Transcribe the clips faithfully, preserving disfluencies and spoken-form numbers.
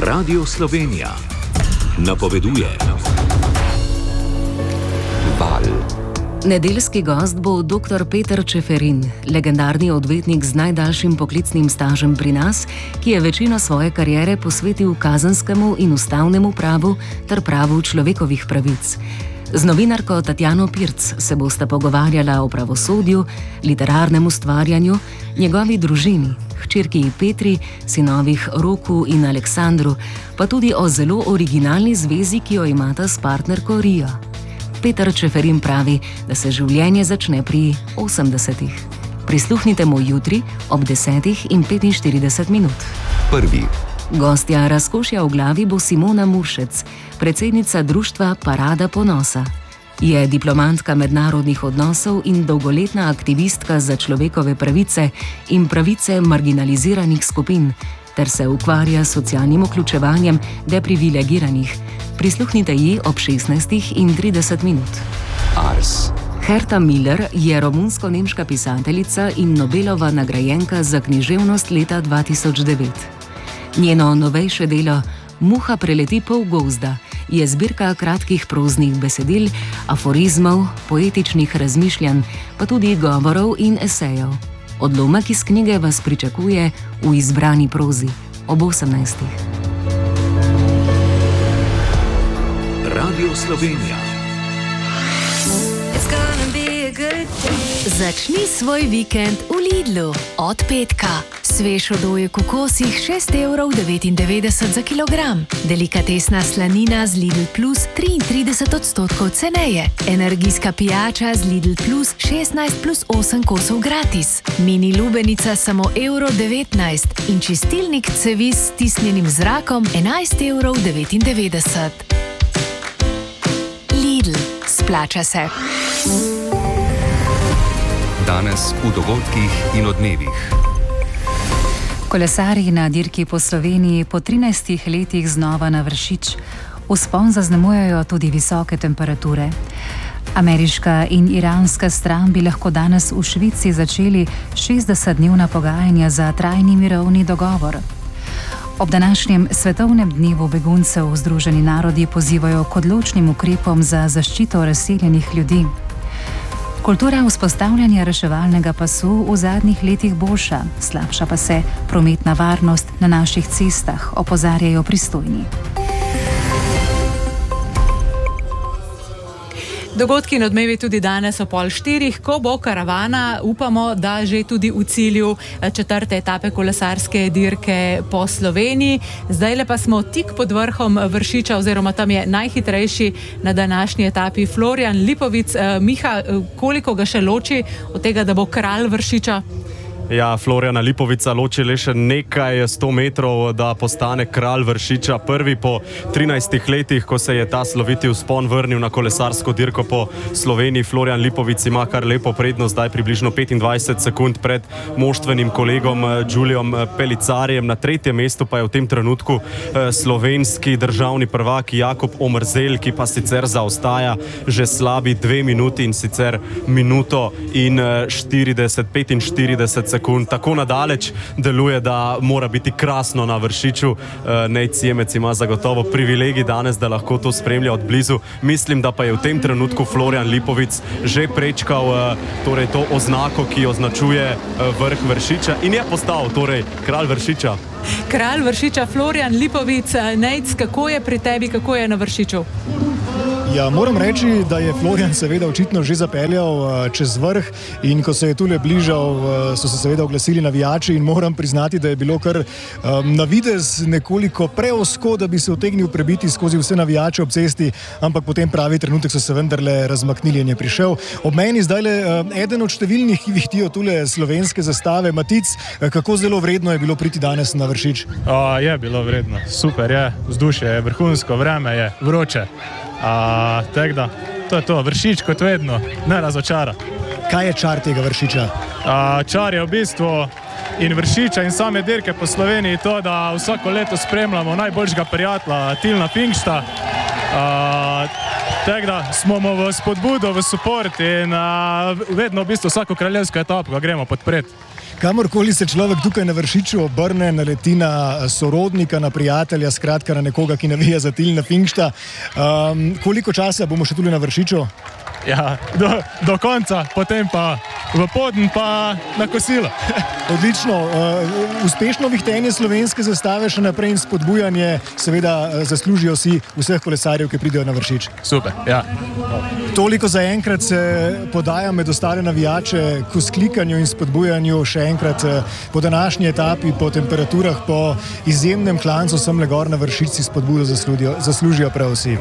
Radio Slovenija napoveduje. Val. Nedeljski gost bo doktor Peter Čeferin, legendarni odvetnik z najdaljšim poklicnim stažem pri nas, ki je večino svoje kariere posvetil kazenskemu in ustavnemu pravu ter pravu človekovih pravic. Z novinarko Tatjano Pirc se bosta pogovarjala o pravosodju, literarnem ustvarjanju, njegovi družini, hčerki Petri, sinovih Roku in Aleksandru, pa tudi o zelo originalni zvezi, ki jo imata s partnerko Rio. Peter Čeferin pravi, da se življenje začne pri osemdesetih. Prisluhnite mu jutri ob desetih in petinštirideset minut. Prvi. Gostja Razkošja v glavi bo Simona Muršec, predsednica društva Parada ponosa. Je diplomantka mednarodnih odnosov in dolgoletna aktivistka za človekove pravice in pravice marginaliziranih skupin, ter se ukvarja s socialnim vključevanjem deprivilegiranih. Prisluhnite ji ob šestnajstih in trideset minut. Ars. Herta Müller je romunsko-nemška pisateljica in Nobelova nagrajenka za književnost leta dva tisoč devet. Njeno novejše delo Muha preleti pol gozda je zbirka kratkih proznih besedil, aforizmov, poetičnih razmišljanj, pa tudi govorov in esejev. Odlomek iz knjige vas pričakuje v izbrani prozi ob osemnajstih. Radio Slovenija. Začni svoj vikend v Lidlu. Od petka. Svež odoje kokosih šest evrov devetindevetdeset za kilogram. Delikatesna slanina z Lidl Plus triintrideset odstotkov ceneje. Energijska pijača z Lidl Plus šestnajst plus osem kosov gratis. Mini lubenica samo evro devetnajst in čistilnik cevi s stisnjenim zrakom enajst evrov devetindevetdeset. Lidl. Splača se. Danes v dogodkih in odmevih. Kolesarji na dirki po Sloveniji po trinajstih letih znova na Vršič. Vzpon zaznamujejo tudi visoke temperature. Ameriška in iranska stran bi lahko danes v Švici začeli šestdesetdnevna pogajanja za trajni mirovni dogovor. Ob današnjem svetovnem dnevu beguncev Združeni narodi pozivajo k odločnim ukrepom za zaščito razseljenih ljudi. Kultura vzpostavljanja reševalnega pasu v zadnjih letih boljša, slabša pa se prometna varnost na naših cestah, opozarjajo pristojni. Dogodki in odmevi tudi danes o pol štirih, ko bo karavana, upamo, da že tudi v cilju četrte etape kolesarske dirke po Sloveniji. Zdajle pa smo tik pod vrhom Vršiča, oziroma tam je najhitrejši na današnji etapi Florjan Lipovic. Miha, koliko ga še loči od tega, da bo kralj Vršiča? Ja, Florjana Lipovica loči le še nekaj sto metrov, da postane kralj Vršiča. Prvi po trinajstih letih, ko se je ta sloviti vzpon vrnil na kolesarsko dirko po Sloveniji. Florjan Lipovic ima kar lepo prednost, zdaj približno petindvajset sekund pred moštvenim kolegom Giuliom Pelicarjem. Na tretjem mestu pa je v tem trenutku slovenski državni prvak Jakob Omerzel, ki pa sicer zaostaja že slabi dve minuti, in sicer minuto in štirideset, petinštirideset sekund. Tako nadaleč deluje, da mora biti krasno na Vršiču. Nejc Jemec ima zagotovo privilegij danes, da lahko to spremlja od blizu. Mislim, da pa je v tem trenutku Florjan Lipovic že prečkal torej to oznako, ki označuje vrh Vršiča, in je postal torej kralj Vršiča. Kralj Vršiča Florjan Lipovic. Nejc, kako je pri tebi, kako je na Vršiču? Ja, moram reči, da je Florjan seveda očitno že zapeljal čez vrh, in ko se je tule bližal, so se seveda oglasili navijači, in moram priznati, da je bilo kar um, na videz nekoliko preozko, da bi se utegnil prebiti skozi vse navijače ob cesti, ampak potem pravi trenutek so se vendarle razmaknili in je prišel. Ob meni zdajle um, eden od številnih, ki vihtijo tule slovenske zastave. Matic, kako zelo vredno je bilo priti danes na Vršič? O, je bilo vredno, super je, vzdušje je vrhunsko, vreme je vroče. A, tak da, to je to, Vršič kot vedno, ne razočara. Kaj je čar tega Vršiča? A, čar je v bistvu in Vršiča in same dirke po Sloveniji to, da vsako leto spremljamo najboljšega prijatelja Tilna Pinksta. A, Tako da smo mu v spodbudo, v support in uh, vedno v bistvu vsako kraljevsko etapo ga gremo podpreti. Kamorkoli se človek tukaj na Vršiču obrne, naleti na sorodnika, na prijatelja, skratka na nekoga, ki navija za Tilna Finksta. Um, koliko časa bomo še tukaj na Vršiču? Ja, do, do konca, potem pa v Poden, pa na kosilo. Odlično. Uh, uspešno vihtenje slovenske zastave še naprej in spodbujanje, seveda zaslužijo si vseh kolesarjev, ki pridejo na Vršič. Super, ja. Toliko za enkrat se podaja med ostale navijače k vzklikanju in spodbujanju še enkrat po današnji etapi, po temperaturah, po izjemnem klancu semle gor na Vršič si spodbudo zaslužijo, zaslužijo prav vsi.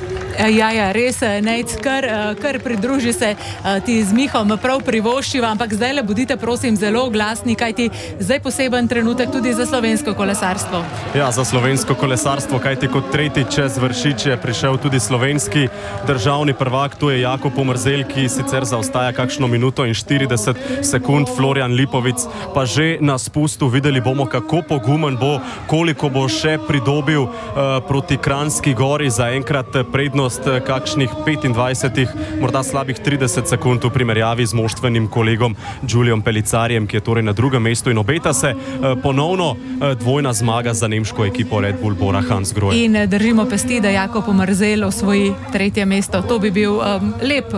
Ja, ja, res, Nejc, kar, kar pridruži se ti z Mihom, prav privoščiva, ampak zdaj le bodite, prosim, zelo glasni, kajti zdaj poseben trenutek tudi za slovensko kolesarstvo. Ja, za slovensko kolesarstvo, kajti kot tretji čez Vršič je prišel tudi slovenski državni prvak, tu je Jakob Omerzel, ki sicer zaostaja kakšno minuto in štirideset sekund, Florian Lipovic pa že na spustu. Videli bomo, kako pogumen bo, koliko bo še pridobil uh, proti Kranjski gori, zaenkrat prednost kakšnih petindvajset, morda slabih trideset sekund v primerjavi z moštvenim kolegom Juliom Pelicarjem, ki je torej na drugem mestu in obeta se ponovno dvojna zmaga za nemško ekipo Red Bull Bora Hansgrohe. In držimo pesti, da Jakob Omerzel osvoji tretje mesto. To bi bil um, lep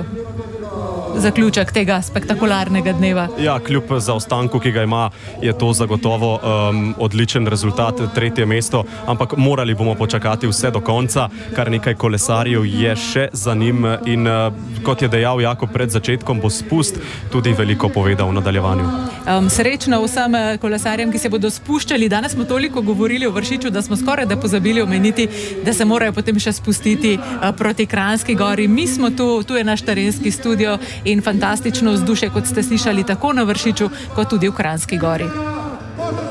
zaključek tega spektakularnega dneva. Ja, kljub zaostanku, ki ga ima, je to zagotovo um, odličen rezultat, tretje mesto, ampak morali bomo počakati vse do konca, kar nekaj kolesarjev je še za njim in uh, kot je dejal Jakob pred začetkom, bo spust tudi veliko povedal v nadaljevanju. Um, srečno vsem kolesarjem, ki se bodo spuščali. Danes smo toliko govorili o Vršiču, da smo skoraj da pozabili omeniti, da se morajo potem še spustiti uh, proti Kranjski gori. Mi smo tu, tu je naš terenski studio in fantastično vzdušje, kot ste slišali, tako na Vršiču, kot tudi v Kranjski gori.